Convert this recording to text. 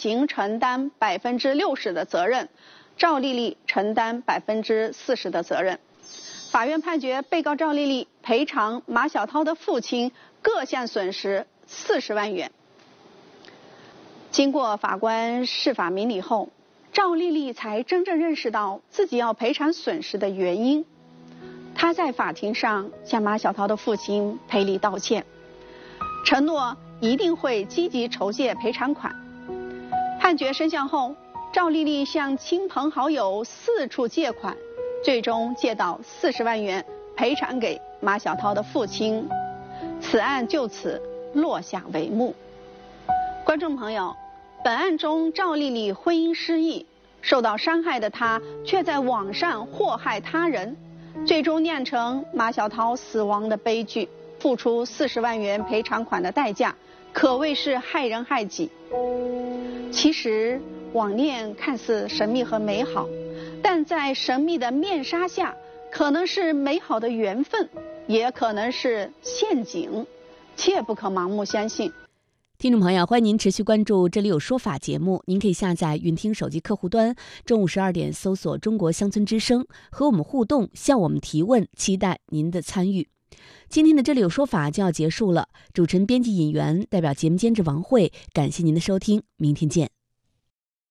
行承担60%的责任，赵丽丽承担40%的责任。法院判决被告赵丽丽赔偿马小涛的父亲各项损失40万元。经过法官释法明理后，赵丽丽才真正认识到自己要赔偿损失的原因。她在法庭上向马小涛的父亲赔礼道歉，承诺一定会积极筹借赔偿款。判决生效后，赵丽丽向亲朋好友四处借款，最终借到40万元赔偿给马小涛的父亲。此案就此落下帷幕。观众朋友，本案中赵丽丽婚姻失意，受到伤害的她却在网上祸害他人，最终酿成马小涛死亡的悲剧，付出40万元赔偿款的代价，可谓是害人害己。其实网恋看似神秘和美好，但在神秘的面纱下，可能是美好的缘分，也可能是陷阱，切不可盲目相信。 听众朋友，欢迎您持续关注《这里有说法》节目，您可以下载云听手机客户端，中午12点搜索中国乡村之声，和我们互动，向我们提问，期待您的参与。今天的《这里有说法》就要结束了，主持人、编辑、引员代表节目监制王慧，感谢您的收听，明天见。